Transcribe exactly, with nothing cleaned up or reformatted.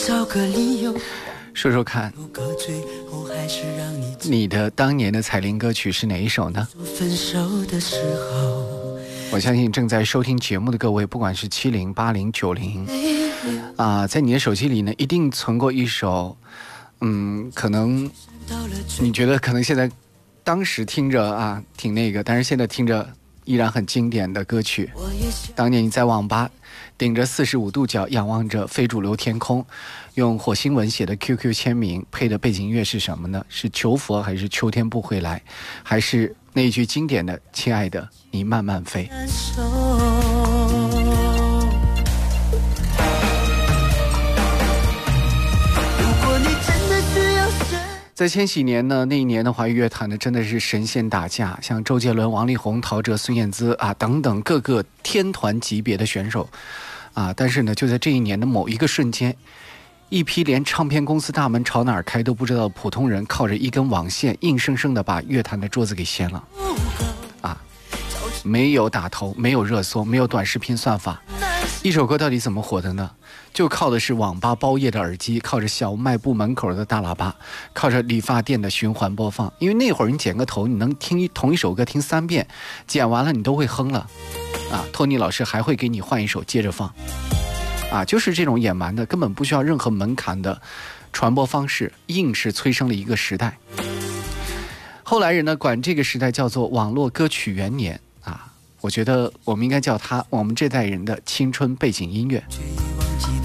找个理由说说看，你的当年的彩铃歌曲是哪一首呢？ 分手的时候， 我相信正在收听节目的各位，不管是七零、八零、九零，啊，在你的手机里呢，一定存过一首，嗯，可能你觉得可能现在当时听着啊挺那个，但是现在听着依然很经典的歌曲。当年你在网吧顶着四十五度角仰望着非主流天空，用火星文写的 Q Q 签名，配的背景音乐是什么呢？是求佛还是秋天不回来，还是那一句经典的亲爱的你慢慢飞？在千禧年呢，那一年的华语乐坛呢，真的是神仙打架，像周杰伦、王力宏、陶喆、孙燕姿啊等等各个天团级别的选手啊。但是呢，就在这一年的某一个瞬间，一批连唱片公司大门朝哪儿开都不知道的普通人，靠着一根网线，硬生生的把乐坛的桌子给掀了啊！没有打头，没有热搜，没有短视频算法，一首歌到底怎么火的呢？就靠的是网吧包夜的耳机，靠着小卖部门口的大喇叭，靠着理发店的循环播放。因为那会儿你剪个头，你能听一同一首歌听三遍，剪完了你都会哼了啊。托尼老师还会给你换一首接着放啊，就是这种野蛮的根本不需要任何门槛的传播方式，硬是催生了一个时代。后来人呢管这个时代叫做网络歌曲元年啊，我觉得我们应该叫它我们这代人的青春背景音乐。